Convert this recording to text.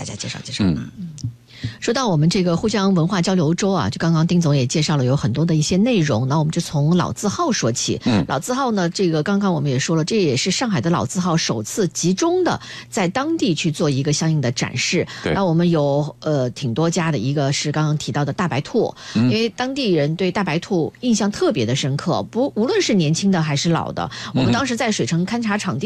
大家介绍介绍。说到我们这个互相文化交流周啊，就刚刚丁总也介绍了有很多的一些内容，那我们就从老字号说起。老字号呢，这个刚刚我们也说了，这也是上海的老字号首次集中的在当地去做一个相应的展示。那我们有挺多家的，一个是刚刚提到的大白兔，因为当地人对大白兔印象特别的深刻，无论是年轻的还是老的。我们当时在水城勘察场地